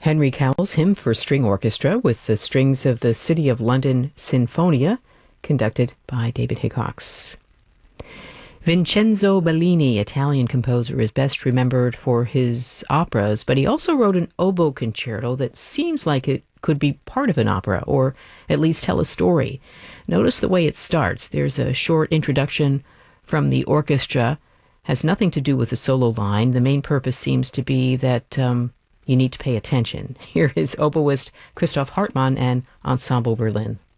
Henry Cowell's Hymn for String Orchestra with the strings of the City of London Sinfonia, conducted by David Hickox. Vincenzo Bellini, Italian composer, is best remembered for his operas, but he also wrote an oboe concerto that seems like it could be part of an opera, or at least tell a story. Notice the way it starts. There's a short introduction from the orchestra, has nothing to do with the solo line. The main purpose seems to be that you need to pay attention. Here is oboist Christoph Hartmann and Ensemble Berlin.